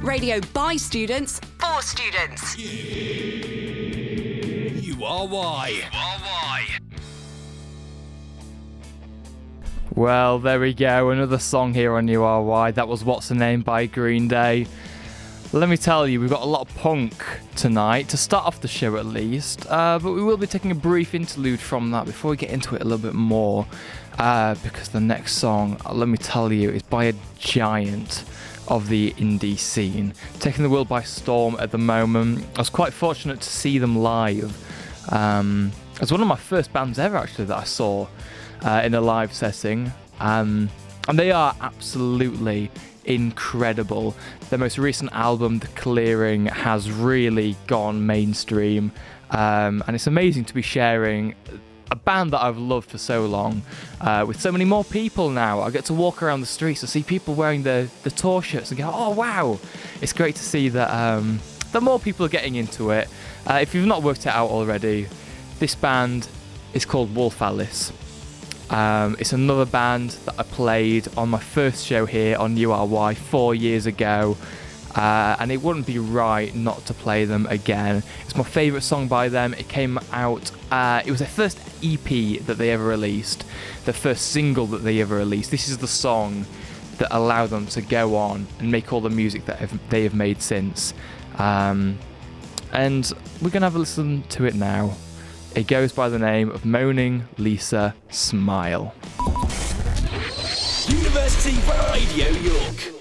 Radio by students, for students. You are why. Well, there we go. Another song here on You Are Why. That was What's the Name by Green Day. Let me tell you, we've got a lot of punk tonight, to start off the show at least, but we will be taking a brief interlude from that before we get into it a little bit more, because the next song, let me tell you, is by a giant of the indie scene, taking the world by storm at the moment. I was quite fortunate to see them live. It's one of my first bands ever, actually, that I saw in a live setting, and they are absolutely incredible. Their most recent album, The Clearing, has really gone mainstream, and it's amazing to be sharing a band that I've loved for so long with so many more people now. I get to walk around the streets and see people wearing the tour shirts and go, oh wow, it's great to see that that more people are getting into it. If you've not worked it out already, this band is called Wolf Alice. It's another band that I played on my first show here on URY 4 years ago, and it wouldn't be right not to play them again. It's my favourite song by them. It came out, it was their first EP that they ever released, the first single that they ever released. This is the song that allowed them to go on and make all the music that they have made since. And we're going to have a listen to it now. It goes by the name of Moaning Lisa Smile. University Radio York.